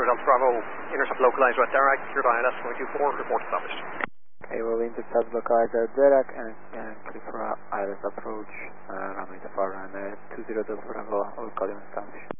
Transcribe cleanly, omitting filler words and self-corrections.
Delta Bravo, intercept localized at Dirac, cleared ILS 124, report established. Okay, we'll intercept localized at Dirac and clear for ILS approach, runway depart on 20 Delta Bravo, all calling established.